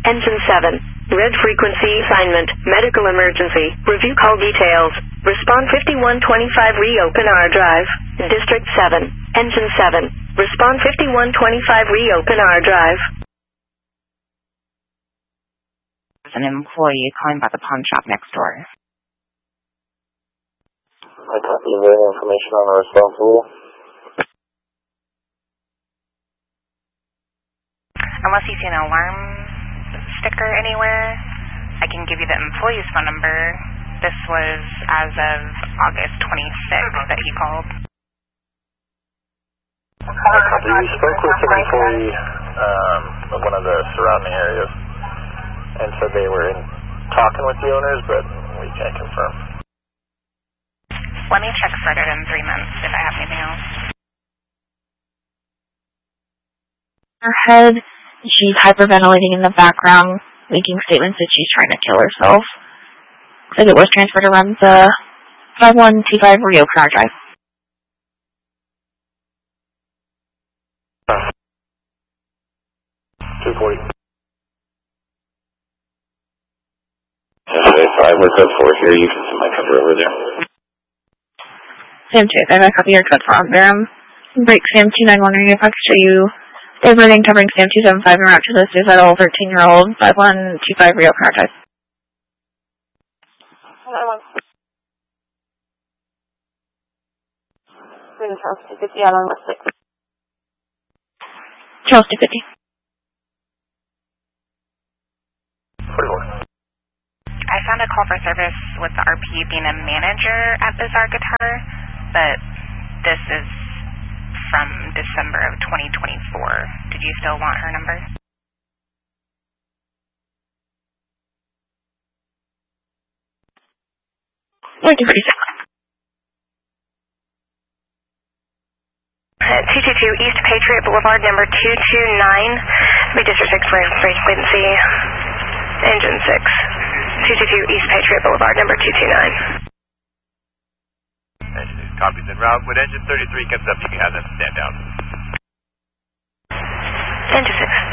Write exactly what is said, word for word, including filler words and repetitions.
Engine seven. Red frequency assignment. Medical emergency. Review call details. Respond fifty-one twenty-five reopen R drive. District seven. Engine seven. Respond fifty-one twenty-five reopen R drive. An employee calling about the pawn shop next door. I copy the information on the responsible. Unless you see an alarm sticker anywhere, I can give you the employee's phone number. This was as of August twenty-sixth that he called. I copy. We spoke with an employee um, of one of the surrounding areas and said they were in talking with the owners, but we can't confirm. Let me check further than three months if I have anything else. Her head, she's hyperventilating in the background, making statements that she's trying to kill herself. Said it was transferred around the five one two five Rio Car Drive. two forty. Okay, five, we're code four here. You can send my cover over there. Sam two, I have a copy of your code for on there. Break Sam two nine one, if I could show you everything covering Sam two seven five and route to the suicidal thirteen-year-old five one two five Rio Car Drive. Charles two fifty, Allen West six. Charles two fifty. forty-four. I found a call for service with the R P being a manager at Bizarre Guitar, but this is from December of twenty twenty-four. Did you still want her number? Thank you, forty-six. two two two East Patriot Boulevard, number two two nine. Be District six frequency. Engine six. two two two East Patriot Boulevard, number two two nine. Engine six copies en route. When engine thirty-three comes up, you can have them stand down. Engine six.